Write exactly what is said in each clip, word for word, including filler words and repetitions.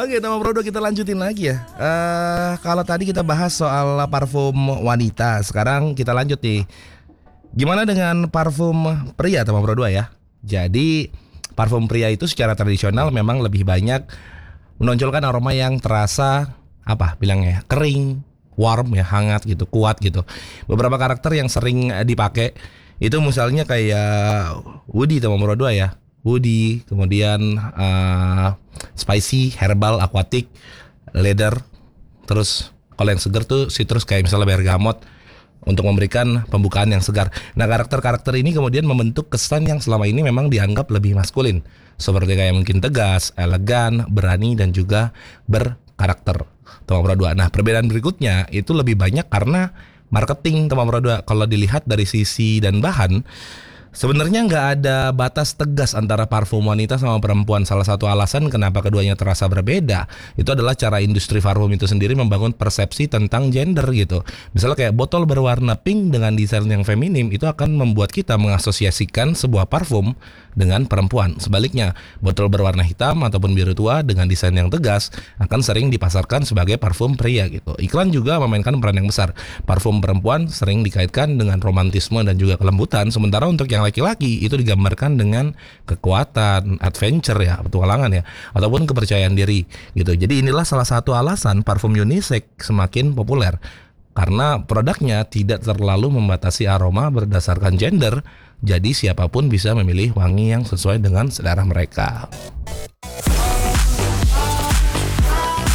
Oke, Tama Bro dua kita lanjutin lagi ya. Eh kalau tadi kita bahas soal parfum wanita, sekarang kita lanjut nih. Gimana dengan parfum pria, Tama Bro dua ya? Jadi parfum pria itu secara tradisional memang lebih banyak menonjolkan aroma yang terasa apa bilangnya kering, warm ya, hangat gitu, kuat gitu. Beberapa karakter yang sering dipakai itu misalnya kayak Woody, Tama Bro dua ya. Woody, kemudian uh, spicy, herbal, aquatic, leather. Terus kalau yang segar tuh citrus kayak misalnya bergamot untuk memberikan pembukaan yang segar. Nah, karakter-karakter ini kemudian membentuk kesan yang selama ini memang dianggap lebih maskulin, seperti kayak mungkin tegas, elegan, berani, dan juga berkarakter. Tama Bro dua. Nah, perbedaan berikutnya itu lebih banyak karena marketing, Tama Bro dua. Kalau dilihat dari sisi dan bahan, sebenarnya nggak ada batas tegas antara parfum wanita sama perempuan. Salah satu alasan kenapa keduanya terasa berbeda itu adalah cara industri parfum itu sendiri membangun persepsi tentang gender gitu. Misalnya kayak botol berwarna pink dengan desain yang feminim itu akan membuat kita mengasosiasikan sebuah parfum dengan perempuan. Sebaliknya, botol berwarna hitam ataupun biru tua dengan desain yang tegas akan sering dipasarkan sebagai parfum pria gitu. Iklan juga memainkan peran yang besar. Parfum perempuan sering dikaitkan dengan romantisme dan juga kelembutan, sementara untuk yang laki-laki itu digambarkan dengan kekuatan, adventure ya, petualangan ya, ataupun kepercayaan diri gitu. Jadi inilah salah satu alasan parfum unisex semakin populer, karena produknya tidak terlalu membatasi aroma berdasarkan gender. Jadi siapapun bisa memilih wangi yang sesuai dengan selera mereka.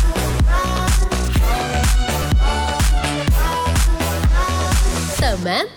Teman